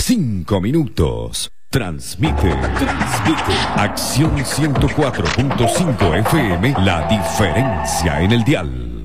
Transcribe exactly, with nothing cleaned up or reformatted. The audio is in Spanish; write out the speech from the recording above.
cinco minutos. Transmite, transmite. Acción ciento cuatro punto cinco F M, la diferencia en el dial.